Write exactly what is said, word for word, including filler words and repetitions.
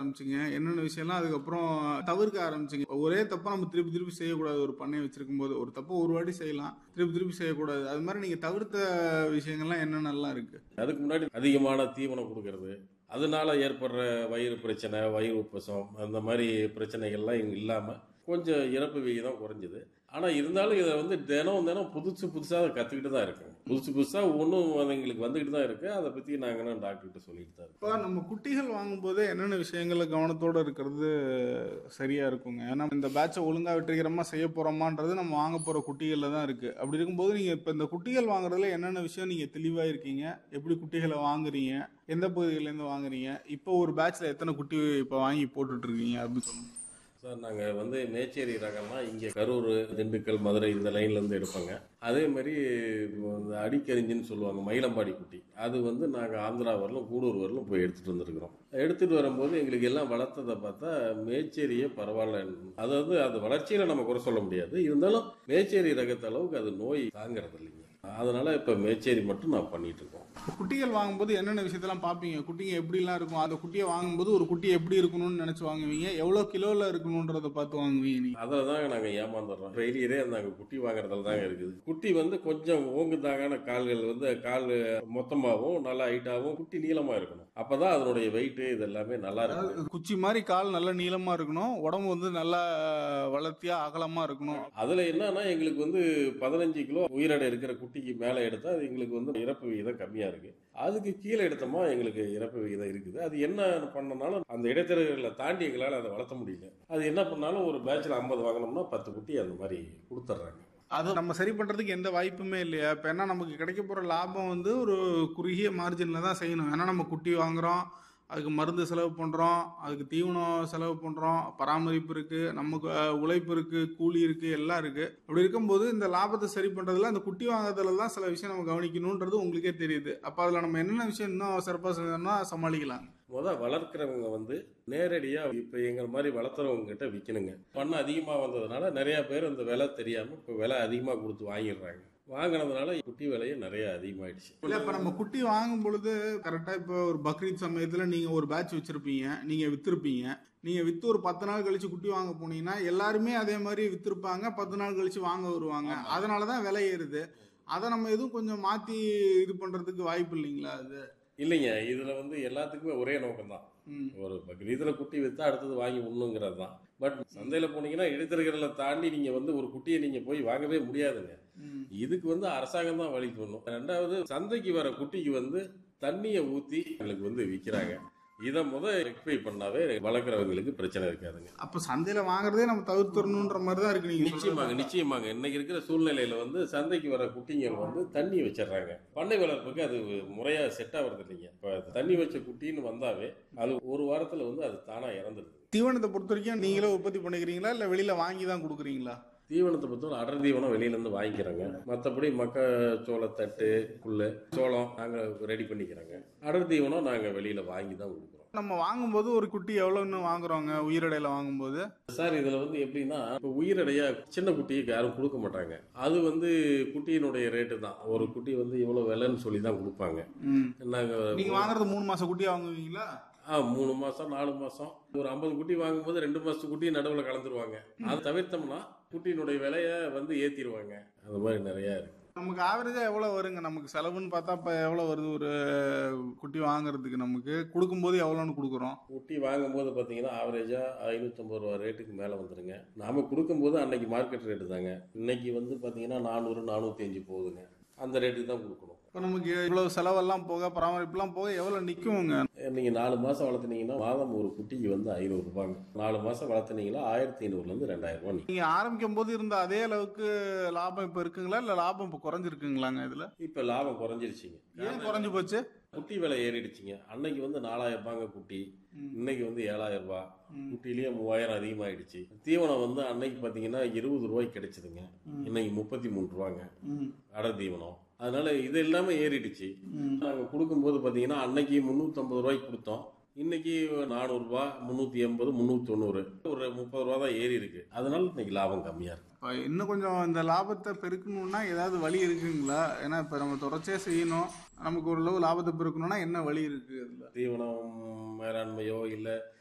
ஆரம்பிச்சீங்க? என்னென்ன விஷயம்லாம் அதுக்கப்புறம் தவிர்க்க ஆரம்பிச்சீங்க? ஒரே தப்ப நம்ம திருப்பி திருப்பி செய்யக்கூடாது. ஒரு பண்ணைய வச்சிருக்கும்போது. ஒரு தப்ப ஒரு வாட்டி செய்யலாம். திருப்பி திருப்பி செய்யக்கூடாது. அது மாரி நீங்க தவிர்த்த விஷயங்கள்லாம் என்னென்னலாம் இருக்கு? அதுக்கு முன்னாடி அதிகமான தீவனம் குடுக்கறது. அதனால ஏற்படுற வயிறு பிரச்சனை, வயிறு உப்புசம் அந்த மாரி பிரச்சனைகள்லாம் இங்க இல்லாம, கொஞ்சம் இறப்பு விகிதம் குறைஞ்சது. ஆனா இருந்தாலும் இத வந்து தினம் தினம் புதுசு புதுசா கத்துக்கிட்டு தான் இருக்கேன். புதுசு புதுசா ஒவ்வொன்னும் அது எங்களுக்கு வந்துகிட்டு தான் இருக்கு. அத பத்தி நாங்க இன்னும் டாக்டர்கிட்ட சொல்லிட்டு தான் இருக்கோம். இப்ப நம்ம குட்டிகள் வாங்கும்போது என்னென்ன விஷயங்கள்ல கவனத்தோட இருக்கிறது சரியா இருக்குங்க? ஏன்னா இந்த பேட்ச ஒழுங்கா வெற்றிகரமா செய்ய போறோமான்றது நம்ம வாங்க போற குட்டிகள்ல தான் இருக்கு. அப்படி இருக்கும்போது நீங்க இப்ப இந்த குட்டிகள் வாங்குறதுல என்னென்ன விஷயம் நீங்க தெளிவா இருக்கீங்க? எப்படி குட்டிகள வாங்குறீங்க? எந்த பகுதிகள்ல இருந்து வாங்குறீங்க? இப்போ ஒரு பேட்ச்ல எத்தன குட்டி இப்ப வாங்கி போட்டுட்டு இருக்கீங்க? அப்படி சொல்லுங்க. சார் நாங்க வந்து மேச்சேரி ரகம்னா இங்க கரூர், திண்டுக்கல், மதுரை இந்த லைன்ல இருந்து எடுப்போங்க. அதே மாதிரி இந்த அடிக்கரிஞ்சின்னு சொல்லுவாங்க மயிலம்பாடி குட்டி. அது வந்து நாங்க ஆந்திரா வரலும் கூடூர் வரலும் போய் எடுத்துட்டு வந்திருக்கிறோம். எடுத்துட்டு வரும்போது எங்களுக்கு எல்லாம் வளர்த்ததை பார்த்தா மேச்சேரியே பரவாயில்ல. அதாவது அது வளர்ச்சியில நம்ம குறை சொல்ல முடியாது. இருந்தாலும் மேச்சேரி ரகத்த அளவுக்கு அது நோய் தாங்கிறது இல்லைங்க. அதனால இப்ப மேச்சேரி மட்டும் நான் பண்ணிட்டு இருக்கோம். குட்டிகள் வாங்கும்போது என்னென்ன விஷயத்தெல்லாம் பார்ப்பீங்க? குட்டிங்க எப்படிலாம் இருக்கும்? அந்த குட்டியை வாங்கும்போது ஒரு குட்டி எப்படி இருக்கணும்னு நினைச்சு வாங்குவீங்க? எவ்வளோ கிலோல இருக்கணுன்றத பார்த்து வாங்குவீங்க நீங்க? அதில் தாங்க நாங்கள் ஏமாந்துடுறோம். ஃபெயிலியரே நாங்கள் குட்டி வாங்குறதுல தாங்க இருக்குது. குட்டி வந்து கொஞ்சம் ஓங்குதாகான கால்கள் வந்து கால் மொத்தமாகவும் நல்லா ஹைட்டாகவும் குட்டி நீளமாக இருக்கணும். அப்பதான் அதனுடைய வெயிட் இது எல்லாமே நல்லா இருக்கும். அதாவது குச்சி மாதிரி கால் நல்லா நீளமா இருக்கணும். உடம்பு வந்து நல்லா வளர்த்தியா அகலமா இருக்கணும். அதுல என்னன்னா எங்களுக்கு வந்து பதினஞ்சு கிலோ உயிரிடை இருக்கிற குட்டிக்கு மேல எடுத்தா அது எங்களுக்கு வந்து இறப்பு விகிதம் கம்மியா இருக்கு. அதுக்கு கீழே எடுத்தோமா எங்களுக்கு இறப்பு விகிதம் இருக்குது. அது என்ன பண்ணனாலும் அந்த இடைத்தரகர்களை தாண்டி எங்களால் அதை வளர்த்த முடியல. அது என்ன பண்ணாலும் ஒரு பேட்ச்ல ஐம்பது வாங்கினோம்னா பத்து குட்டி அந்த மாதிரி கொடுத்துட்றாங்க. அது நம்ம சரி பண்றதுக்கு எந்த வாய்ப்புமே இல்லையா? இப்ப என்ன நமக்கு கிடைக்க போற லாபம் வந்து ஒரு குறுகிய மார்ஜின்ல தான் செய்யணும். ஏன்னா நம்ம குட்டி வாங்குறோம், அதுக்கு மருந்து செலவு பண்றோம், அதுக்கு தீவனம் செலவு பண்றோம், பராமரிப்பு இருக்கு, நமக்கு அஹ், உழைப்பு இருக்கு, கூலி இருக்கு, எல்லாம் இருக்கு. அப்படி இருக்கும்போது இந்த லாபத்தை சரி பண்றதுல அந்த குட்டி வாங்குறதுல தான் சில விஷயம் நம்ம கவனிக்கணும்ன்றது உங்களுக்கே தெரியுது. அப்ப அதுல நம்ம என்னென்ன விஷயம் இன்னும் சிறப்பாக செஞ்சோம்னா சமாளிக்கலாம்? முத வளர்க்கிறவங்க வந்து நேரடியா இப்ப எங்க மாதிரி வளர்த்துறவங்க கிட்ட விற்கணுங்க. பண்ண அதிகமா வந்ததுனால நிறைய பேர் அந்த விலை தெரியாம இப்ப விலை அதிகமா கொடுத்து வாங்கிடுறாங்க. வாங்கினதுனால குட்டி விலையும் நிறைய அதிகமாயிடுச்சு. இல்ல இப்ப நம்ம குட்டி வாங்கும் பொழுது கரெக்டா இப்ப ஒரு பக்ரீத் சமயத்துல நீங்க ஒரு பேட்ச் வச்சிருப்பீங்க, நீங்க வித்திருப்பீங்க. நீங்க வித்து ஒரு பத்து நாள் கழிச்சு குட்டி வாங்க போனீங்கன்னா எல்லாருமே அதே மாதிரி வித்திருப்பாங்க. பத்து நாள் கழிச்சு வாங்க வருவாங்க. அதனாலதான் விலை ஏறுது. அதை நம்ம எதுவும் கொஞ்சம் மாத்தி இது பண்றதுக்கு வாய்ப்பு இல்லைங்களா அது? இல்லைங்க, இதுல வந்து எல்லாத்துக்குமே ஒரே நோக்கம் தான். ம். ஒரு பக்ரீத்ல குட்டி வித்தா அடுத்தது வாங்கி உண்ணுங்கிறது தான். பட் சந்தையில போனீங்கன்னா இடைத்தரகர்களை தாண்டி நீங்க வந்து ஒரு குட்டியை நீங்க போய் வாங்கவே முடியாதுங்க. ம். இதுக்கு வந்து அரசாங்கம் தான் வழி பண்ணணும். ரெண்டாவது சந்தைக்கு வர குட்டிக்கு வந்து தண்ணியை ஊத்தி எங்களுக்கு வந்து விற்கிறாங்க. இதை முத ரெக்டிஃபை பண்ணாவே வளர்க்குறவங்களுக்கு பிரச்சனை இருக்காதுங்க. அப்ப சந்தையில வாங்குறதே நம்ம தவிர்த்துறணும்ன்ற மாதிரி தான் இருக்கு நீங்க நிச்சயமாங்க சொல்றது. நிச்சயமாங்க இன்னைக்கு இருக்கிற சூழ்நிலையில வந்து சந்தைக்கு வர குட்டிங்க வந்து தண்ணி வச்சிடுறாங்க. பண்ணை வளர்ப்புக்கு அது முறையா செட் ஆகுறது இல்லைங்க. இப்ப தண்ணி வச்ச குட்டின்னு வந்தாவே அது ஒரு வாரத்துல வந்து அது தானா இறந்துருது. தீவனத்தை பொறுத்த வரைக்கும் நீங்களே உற்பத்தி பண்ணிக்கிறீங்களா இல்ல வெளியில வாங்கி தான் கொடுக்குறீங்களா? தீவனத்தை பொறுத்தவரை அடர் தீவனம் வெளியில இருந்து வாங்கிக்கிறாங்க. மற்றபடி மக்க சோளத்தட்டு புல்லு சோளம் நாங்க ரெடி பண்ணிக்கிறோங்க. அடர் தீவனம் நாங்க வெளியில வாங்கி தான் கொடுக்குறோம். நம்ம வாங்கும்போது ஒரு குட்டி எவ்வளவுன்னு வாங்குறோங்க உயிரிடையில வாங்கும்போது? சார் இதுல வந்து எப்படின்னா இப்போ உயிரடையா சின்ன குட்டிக்கு யாரும் கொடுக்க மாட்டாங்க. அது வந்து குட்டியினுடைய ரேட்டு தான். ஒரு குட்டி வந்து இவ்வளவு விலைன்னு சொல்லி தான் கொடுப்பாங்க. ம். நாங்க நீங்க வாங்குறது மூணு மாசம் குட்டியா வாங்குவீங்களா? ஆ மூணு மாசம் நாலு மாசம் ஒரு ஐம்பது குட்டி வாங்கும்போது ரெண்டு மாசத்து குட்டி நடுவில் கலந்துருவாங்க. அதை தவிர்த்தோம்னா குட்டியினுடைய விலைய வந்து ஏத்திடுவாங்க. அந்த மாதிரி நிறைய இருக்கு. நமக்கு ஆவரேஜா எவ்வளவு வருங்க? நமக்கு செலவுன்னு பார்த்தா இப்ப எவ்வளவு வருது ஒரு குட்டி வாங்குறதுக்கு? நமக்கு கொடுக்கும்போது எவ்வளவுன்னு கொடுக்குறோம்? குட்டி வாங்கும்போது பார்த்தீங்கன்னா ஆவரேஜா ஐநூத்தி ஐம்பது ரூபா ரேட்டுக்கு மேலே வந்துருங்க. நாம கொடுக்கும்போது அன்னைக்கு மார்க்கெட் ரேட்டு தாங்க. இன்னைக்கு வந்து பார்த்தீங்கன்னா நானூறு நானூத்தி அஞ்சு போகுதுங்க. அந்த ரேட்டுக்கு தான் கொடுக்கணும். இப்போ நமக்கு இவ்வளவு செலவெல்லாம் போக பராமரிப்புலாம் போக எவ்வளவு நிக்குங்க? நீங்க நாலு மாசம் வளர்த்துனீங்கன்னா மாதம் ஒரு குட்டிக்கு வந்து ஐநூறு ரூபாங்க. நாலு மாசம் வளர்த்துனீங்கன்னா ஆயிரத்தி ஐநூறுல இருந்து ரெண்டாயிரம் ரூபாய். நீங்க ஆரம்பிக்கும் போது இருந்த அதே அளவுக்கு லாபம் இப்ப இருக்குங்களா இல்ல லாபம் இப்ப குறைஞ்சிருக்குங்களாங்க இதுல? இப்ப லாபம் குறைஞ்சிருச்சுங்க. ஏன் குறைஞ்சு போச்சு? குட்டி விலை ஏறிடுச்சுங்க. அன்னைக்கு வந்து நாலாயிரம் ரூபாங்க குட்டி, இன்னைக்கு வந்து ஏழாயிரம் ரூபாய். குட்டிலேயே மூவாயிரம் அதிகமாயிடுச்சு. தீவனம் வந்து அன்னைக்கு பாத்தீங்கன்னா இருபது ரூபாய்க்கு கிடைச்சதுங்க. இன்னைக்கு முப்பத்தி மூணு ரூபாங்க அடர் தீவனம். அதனால இது எல்லாமே ஏறிடுச்சு. நாங்க கொடுக்கும்போது பாத்தீங்கன்னா அன்னைக்கு முன்னூத்தி ஐம்பது ரூபாய்க்கு கொடுத்தோம். இன்னைக்கு நானூறு ரூபாய் முன்னூத்தி எண்பது முன்னூத்தி தொண்ணூறு ஒரு முப்பது ரூபா தான் ஏறி இருக்கு. அதனால இன்னைக்கு லாபம் கம்மியா இருக்கு. இப்ப இன்னும் கொஞ்சம் இந்த லாபத்தை பெருக்கணும்னா ஏதாவது வழி இருக்குங்களா? ஏன்னா இப்ப நம்ம தொடர்ச்சியா செய்யணும், நமக்கு ஓரளவு லாபத்தை பெருக்கணும்னா என்ன வழி இருக்கு அதுல? தீவனம் மேலாண்மையோ இல்ல